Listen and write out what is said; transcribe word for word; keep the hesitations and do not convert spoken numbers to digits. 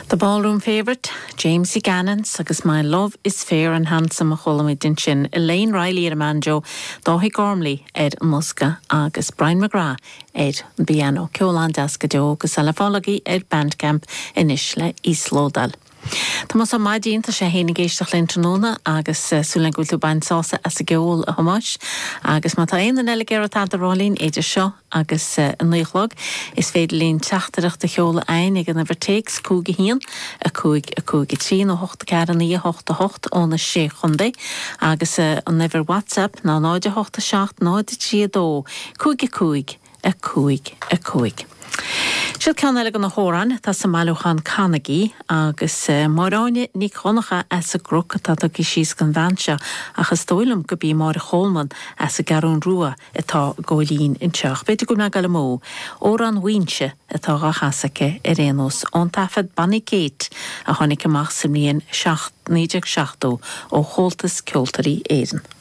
The ballroom favourite, James E. Gannon, agus My Love is Fair and Handsome a cholamid din sin, Elaine Riley ar a manjo, Dáithí Gormley Ed Muska agus Brian McGrath Ed Piano, Ceolan Dascadio agus Alafálaí Ed Bandcamp inis le Íslódal. Tá mas am maidín tá sé hénig géisteach le tróna agus súlan gúilú bain sása as a geol a hamáis agus má tá aon an eile géir atá rálín éidir seo agus an nuichlog is féidir lín teachtarach de cheola ein ag an overtakes cúga hían a cúig a cúig trí nó hocht cearan í hocht a hocht óna sé chundé agus an never WhatsApp ná náide hocht a seacht náide trí a dó cúig a cúig a cúig a cúig. Siad ceann eile gan na hóran tá sa Malúchan Carnegie agus máráine ní chonacha as a grúcha tá a síos gan bhainse achas dóilm go bí mar a chólman as a garún rua atá ggólín in teach. Beidir go me gal mó órán huinse atá ga chasacha ar réanús ón tafad Banny Kate a tháinig amach sa mlíon seacht níideag seachtó ó chóltas ceoltarí éireann.